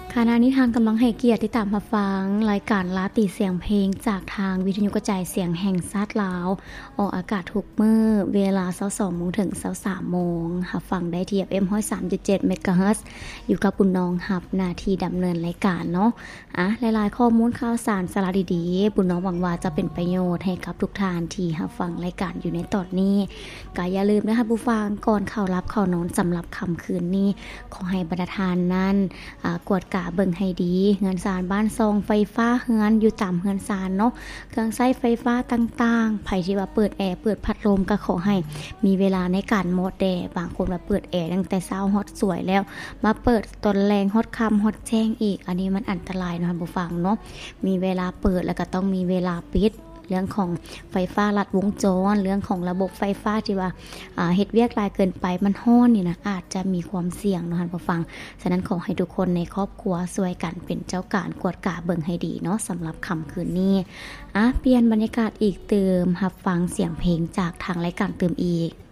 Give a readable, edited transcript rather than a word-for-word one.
ขณะนี้ทางกำลังให้เกียรติที่ตามรับฟังรายการลาตีเสียงเพลงจากทางวิทยุกระจายเสียงแห่งชาติลาวออกอากาศทุกมื้อเวลา 22:00 นถึง 23:00 นรับฟังได้ที่ FM 103.7 เมกะเฮิรตซ์อยู่กับคุณน้องรับหน้าที่ดำเนินรายการเนาะหลายๆข้อมูลข่าวสารสาระดีๆบุญน้องหวังว่าจะเป็นประโยชน์ให้กับทุกท่านที่รับฟังรายการอยู่ในตอนนี้ก็อย่าลืมนะคะผู้ฟังก่อนเข้ารับเข้านอนสำหรับค่ำคืนนี้ขอให้บรรดาทานนั้นกวดกะเบิ่งให้ดีเฮือนซานบ้านซองไฟฟ้าเฮือนอยู่ตามเฮือนซานเนาะเครื่องใช้ไฟฟ้าต่างๆไผที่ว่าเปิดแอร์เปิดพัดลมก็ขอให้มีเวลาในการหมดแดดบางคนว่าเปิดแอร์ตั้งแต่เช้าฮอดสวยแล้วมาเปิดตอนแรงฮอดค่ำฮอดแจ้งอีกอันนี้มันอันตรายเนาะผู้ฟังเนาะมีเวลาเปิดแล้วก็ต้องมีเวลาปิดเรื่องของไฟฟ้าลัดวงจรเรื่องของระบบไฟฟ้าที่ว่าเฮ็ดเวียกหลายเกินไปมันร้อนนี่นะอาจจะมีความเสี่ยงเนาะท่านผู้ฟังฉะนั้นขอให้ทุกคนในครอบครัวช่วยกันเป็นเจ้าการกวดกะเบิ่งให้ดีเนาะสำหรับค่ำคืนนี้เปลี่ยนบรรยากาศอีกเติมรับฟังเสียงเพลงจากทางรายการเติมอีก